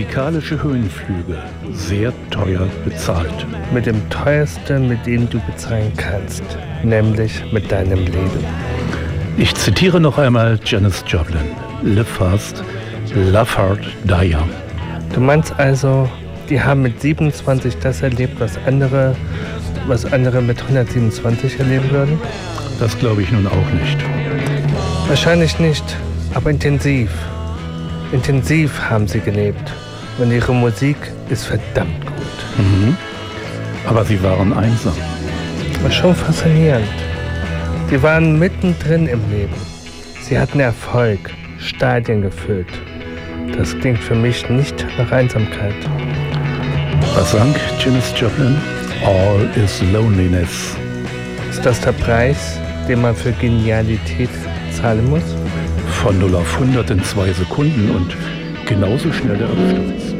Musikalische Höhenflüge, sehr teuer bezahlt. Mit dem teuersten, mit dem du bezahlen kannst, nämlich mit deinem Leben. Ich zitiere noch einmal Janis Joplin. Live fast, love hard, die young. Du meinst also, die haben mit 27 das erlebt, was andere mit 127 erleben würden? Das glaube ich nun auch nicht. Wahrscheinlich nicht, aber intensiv. Intensiv haben sie gelebt. Und ihre Musik ist verdammt gut. Mhm. Aber sie waren einsam. War schon faszinierend. Sie waren mittendrin im Leben. Sie hatten Erfolg, Stadien gefüllt. Das klingt für mich nicht nach Einsamkeit. Was sang Janis Joplin? All is loneliness. Ist das der Preis, den man für Genialität zahlen muss? Von 0 auf 100 in 2 Sekunden und genauso schnell der Absturz.